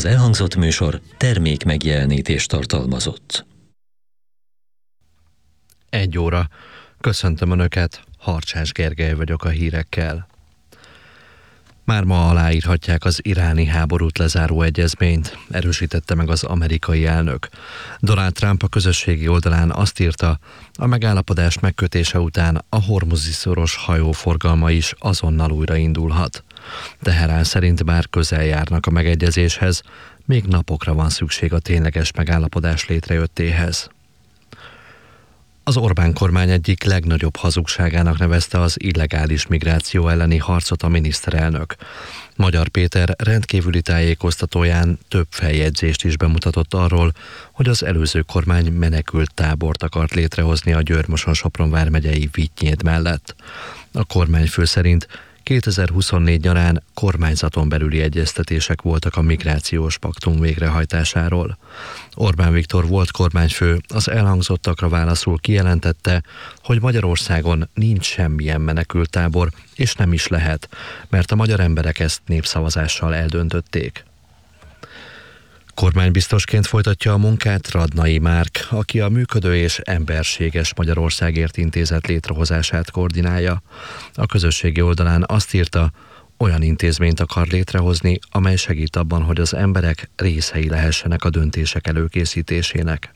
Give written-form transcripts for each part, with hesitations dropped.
Az elhangzott műsor termék megjelenítést tartalmazott. 1 óra. Köszöntöm Önöket, Harcsás Gergely vagyok a hírekkel. Már ma aláírhatják az iráni háborút lezáró egyezményt, erősítette meg az amerikai elnök. Donald Trump a közösségi oldalán azt írta, a megállapodás megkötése után a Hormuzi-szoros hajóforgalma is azonnal újraindulhat. Teherán szerint bár közel járnak a megegyezéshez, még napokra van szükség a tényleges megállapodás létrejöttéhez. Az Orbán kormány egyik legnagyobb hazugságának nevezte az illegális migráció elleni harcot a miniszterelnök. Magyar Péter rendkívüli tájékoztatóján több feljegyzést is bemutatott arról, hogy az előző kormány menekült tábort akart létrehozni a Győr-Moson-Sopron vármegyei Vitynyéd mellett. A kormányfő szerint 2024 nyarán kormányzaton belüli egyeztetések voltak a migrációs paktum végrehajtásáról. Orbán Viktor volt kormányfő az elhangzottakra válaszul kijelentette, hogy Magyarországon nincs semmilyen menekülttábor, és nem is lehet, mert a magyar emberek ezt népszavazással eldöntötték. Kormánybiztosként folytatja a munkát Radnai Márk, aki a Működő és Emberséges Magyarországért Intézet létrehozását koordinálja. A közösségi oldalán azt írta, olyan intézményt akar létrehozni, amely segít abban, hogy az emberek részei lehessenek a döntések előkészítésének.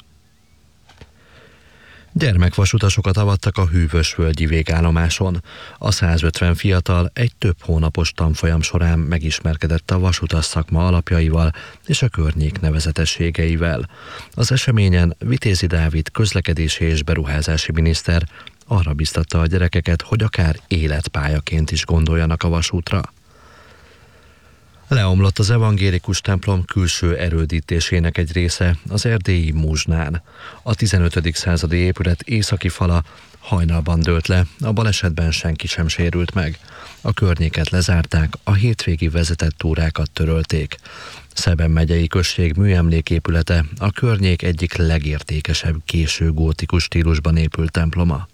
Gyermekvasutasokat avattak a Hűvösvölgyi végállomáson. A 150 fiatal egy több hónapos tanfolyam során megismerkedett a vasutas szakma alapjaival és a környék nevezetességeivel. Az eseményen Vitézi Dávid közlekedési és beruházási miniszter arra biztatta a gyerekeket, hogy akár életpályaként is gondoljanak a vasútra. Leomlott az evangélikus templom külső erődítésének egy része az erdélyi Muzsnán. A 15. századi épület északi fala hajnalban dőlt le, a balesetben senki sem sérült meg. A környéket lezárták, a hétvégi vezetett túrákat törölték. Szeben megyei község műemléképülete a környék egyik legértékesebb késő gótikus stílusban épült temploma.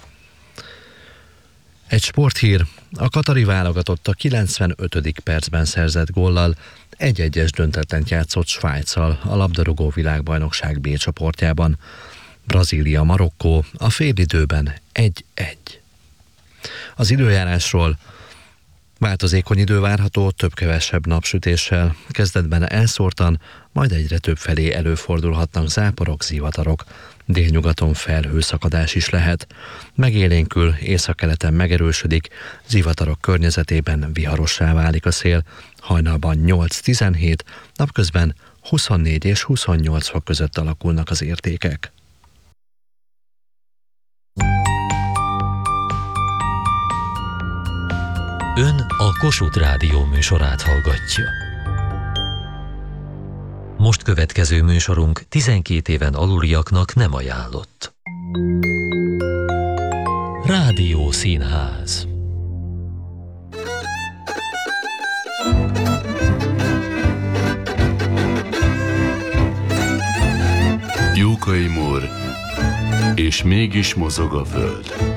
Egy sporthír, a katari válogatott a 95. percben szerzett góllal 1-1-es döntetlent játszott Svájccal a labdarúgó világbajnokság B csoportjában. Brazília-Marokkó a félidőben 1-1. Az időjárásról: változékony idő várható, több-kevesebb napsütéssel, kezdetben elszórtan, majd egyre több felé előfordulhatnak záporok, zivatarok. Délnyugaton felhőszakadás is lehet. Megélénkül, északkeleten megerősödik, zivatarok környezetében viharossá válik a szél, hajnalban 8-17, napközben 24 és 28 fok között alakulnak az értékek. Ön a Kossuth Rádió műsorát hallgatja. Most következő műsorunk 12 éven aluliaknak nem ajánlott. Rádió Színház. Jókai Mór, és mégis mozog a föld.